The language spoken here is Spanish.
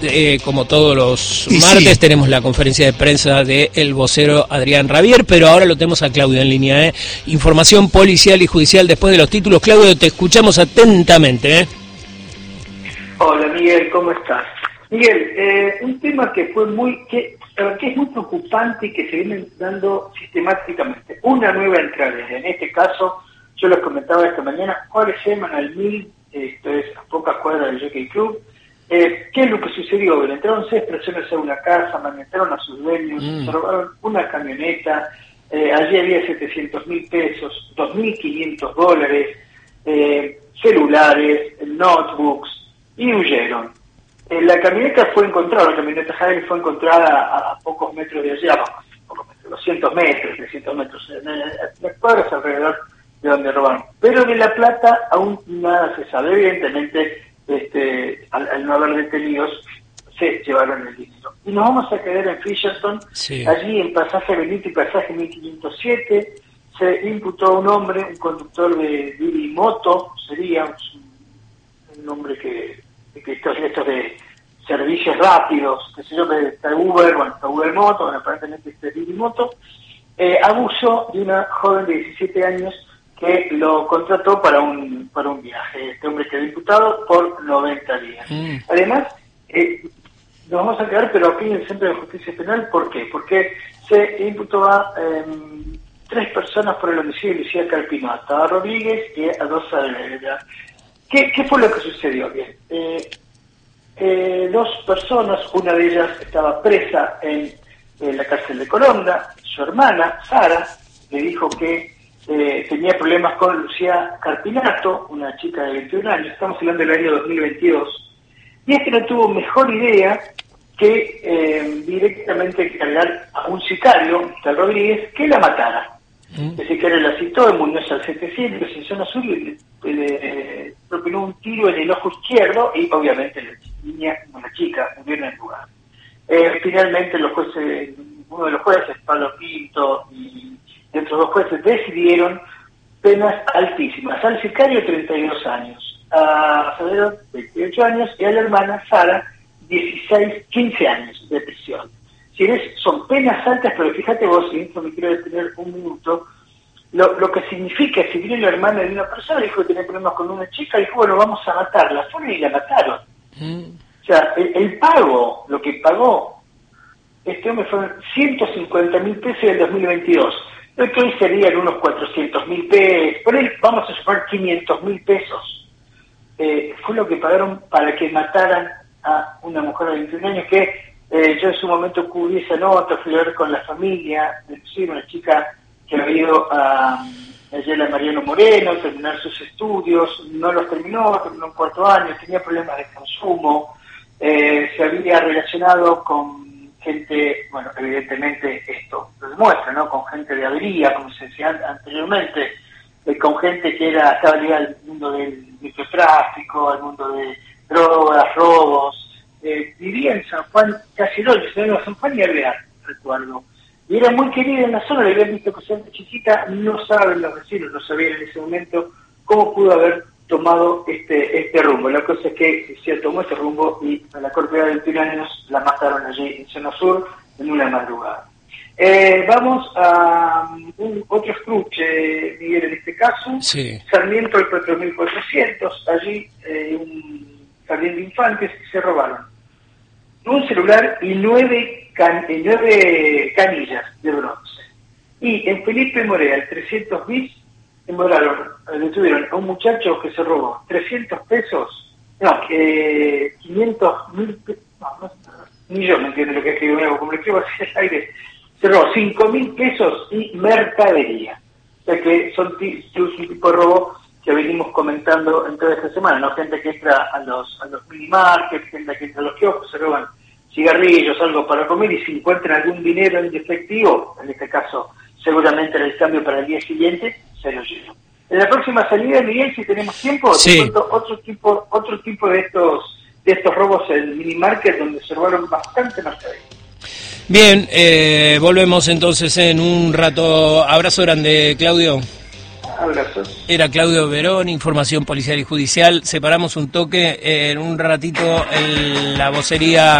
Como todos los martes, tenemos la conferencia de prensa del vocero Adrián Rabier, pero ahora lo tenemos a Claudio en línea. Información policial y judicial después de los títulos. Claudio, te escuchamos atentamente. Hola Miguel, ¿cómo estás? Miguel, un tema que fue que es muy preocupante y que se viene dando sistemáticamente. Una nueva entrada, en este caso, yo les comentaba esta mañana, Juárez Seman al 1000, esto es a pocas cuadras del Jockey Club. ¿Qué es lo que sucedió? Entraron 6 personas a una casa, magnetaron a sus dueños, se robaron una camioneta, allí había 700.000 pesos, $2.500, celulares, notebooks, y huyeron. La camioneta fue encontrada, la camioneta Jael fue encontrada a pocos metros de allá, pocos metros, 200 metros, 300 metros, las cuadras alrededor de donde robaron. Pero de La Plata aún nada se sabe, evidentemente. Al no haber detenidos, se llevaron el dinero. Y nos vamos a quedar en Fisherton, allí en pasaje Benito y pasaje 1507, se imputó a un hombre, un conductor de Didi Moto, sería un hombre que estos de servicios rápidos, que sé yo, que está Uber, bueno, está Uber Moto, bueno, aparentemente este Didi Moto, abusó de una joven de 17 años que lo contrató para un viaje. Este hombre quedó imputado por 90 días. Además, nos vamos a quedar, pero aquí en el Centro de Justicia Penal, ¿por qué? Porque se imputó a 3 personas por el homicidio de Lucía Carpinato, a Rodríguez y a 2 Saavedra. ¿Qué fue lo que sucedió? Bien, 2 personas, una de ellas estaba presa en la cárcel de Colonda. Su hermana, Sara, le dijo que tenía problemas con Lucía Carpinato, una chica de 21 años, estamos hablando del año 2022, y no tuvo mejor idea que directamente cargar a un sicario, a Rodríguez, que la matara. El sicario la citó en Muñoz al 700, en zona sur, y le propinó un tiro en el ojo izquierdo, y obviamente la chica murió en el lugar. Finalmente uno de los jueces, Pablo Pinto, y otros 2 jueces decidieron penas altísimas. Al sicario 32 años, a Saavedra 28 años y a la hermana Sara 15 años de prisión. Son penas altas, pero fíjate vos, y esto me quiero detener un minuto, lo que significa, si viene la hermana de una persona, dijo que tenía problemas con una chica, dijo, bueno, vamos a matarla. Fueron y la mataron. O sea, el pago, lo que pagó este hombre fueron 150.000 pesos en el 2022. Lo que hoy serían unos 400.000 pesos, por ahí vamos a sumar 500.000 pesos. Fue lo que pagaron para que mataran a una mujer de 21 años que yo en su momento cubrí esa nota, fui a ver con la familia, una chica que había ido a Ayala Mariano Moreno, terminar sus estudios, no los terminó en 4º año, tenía problemas de consumo, se había relacionado con gente, bueno, evidentemente esto lo demuestra, ¿no? Con gente de avería, como se decía anteriormente, con gente que estaba ligada al mundo del microtráfico, al mundo de drogas, robos. Vivía en San Juan, casi no, San Juan y Alvear, recuerdo. Y era muy querida en la zona, le habían visto que sea chiquita, no saben los vecinos, no sabían en ese momento cómo pudo haber tomado este rumbo. La cosa es que se tomó ese rumbo y a la corpidad de 21 años la mataron allí en zona sur en una madrugada. Vamos a otro escruche, Miguel, en este caso. Sí. Sarmiento el 4400, allí un jardín de infantes, se robaron un celular y 9 canillas de bronce. Y en Felipe Morea, el 300 bis, detuvieron a un muchacho que se robó 300 pesos, 500.000 pesos, ni yo me entiendo lo que escribo, como lo escribo así al aire, se robó 5.000 pesos y mercadería. O sea que es un tipo de robo que venimos comentando en toda esta semana, ¿no? Gente que entra a los minimarkets, gente que entra a los kioscos, se roban cigarrillos, algo para comer, y si encuentran algún dinero en efectivo, en este caso seguramente en el cambio para el día siguiente, se lo llevan. En la próxima salida, Miguel, si tenemos tiempo, te cuento otro tipo de estos robos en el minimarket donde se robaron bastante mercadería. Bien, volvemos entonces en un rato. Abrazo grande, Claudio. Abrazos. Era Claudio Verón, información policial y judicial. Separamos un toque, en un ratito en la vocería